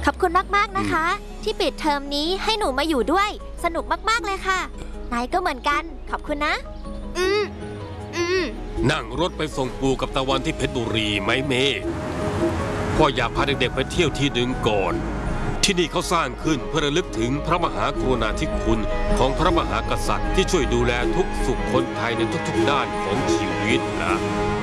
ขอบคุณมากๆนะคะ ที่ปิดเทอมนี้ให้หนูมาอยู่ด้วยสนุกมากๆเลยค่ะนายก็เหมือนกันขอบคุณนะนั่งรถไปส่งปู่กับตะวันที่เพชรบุรีไหมเมย์พ่ออยากพาเด็กๆไปเที่ยวที่หนึ่งก่อนที่นี่เขาสร้างขึ้นเพื่อระลึกถึงพระมหากรุณาธิคุณของพระมหากษัตริย์ที่ช่วยดูแลทุกสุขคนไทยในทุกๆด้านของชีวิตนะ